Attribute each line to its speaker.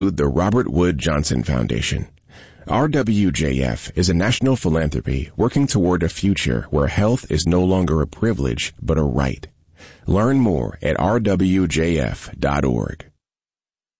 Speaker 1: The Robert Wood Johnson Foundation. RWJF is a national philanthropy working toward a future where health is no longer a privilege but a right. Learn more at rwjf.org.